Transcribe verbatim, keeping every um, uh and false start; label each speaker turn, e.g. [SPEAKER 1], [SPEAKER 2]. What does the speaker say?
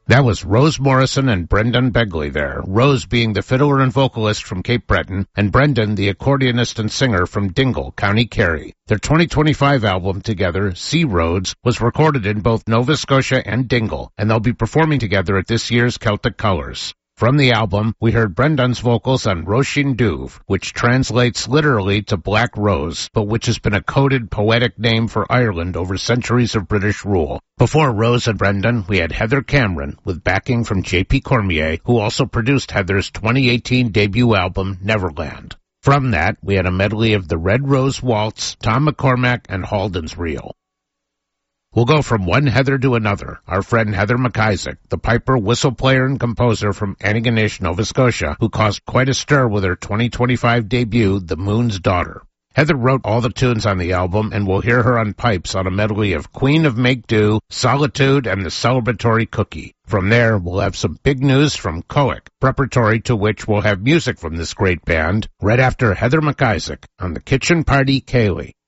[SPEAKER 1] That was Rose Morrison and Brendan Begley there, Rose being the fiddler and vocalist from Cape Breton, and Brendan the accordionist and singer from Dingle, County Kerry. Their twenty twenty-five album together, Sea Roads, was recorded in both Nova Scotia and Dingle, and they'll be performing together at this year's Celtic Colours. From the album, we heard Brendan's vocals on Roisin Duv, which translates literally to Black Rose, but which has been a coded poetic name for Ireland over centuries of British rule. Before Rose and Brendan, we had Heather Cameron, with backing from J P Cormier, who also produced Heather's twenty eighteen debut album, Neverland. From that, we had a medley of the Red Rose Waltz, Tom McCormack, and Halden's Reel. We'll go from one Heather to another. Our friend Heather McIsaac, the piper, whistle player, and composer from Antigonish, Nova Scotia, who caused quite a stir with her twenty twenty-five debut, The Moon's Daughter. Heather wrote all the tunes on the album, and we'll hear her on pipes on a medley of Queen of Make Do, Solitude, and the Celebratory Cookie. From there, we'll have some big news from Coic, preparatory to which we'll have music from this great band, right after Heather McIsaac on the Kitchen Party Ceilidh.